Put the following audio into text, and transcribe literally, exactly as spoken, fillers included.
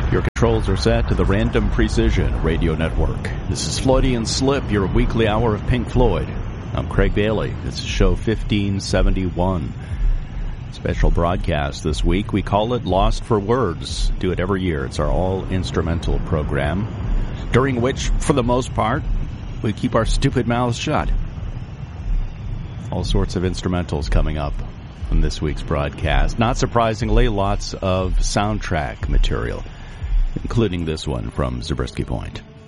Your controls are set to the Random Precision Radio Network. This is Floydian Slip, your weekly hour of Pink Floyd. I'm Craig Bailey. This is show fifteen seventy-one. Special broadcast this week. We call it Lost for Words. Do it every year. It's our all-instrumental program, during which, for the most part, we keep our stupid mouths shut. All sorts of instrumentals coming up on this week's broadcast. Not surprisingly, lots of soundtrack material, including this one from Zabriskie Point.